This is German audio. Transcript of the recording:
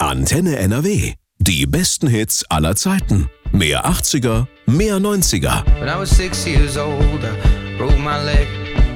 Antenne NRW. Die besten Hits aller Zeiten. Mehr 80er, mehr 90er. When I was 6 years old, I broke my leg.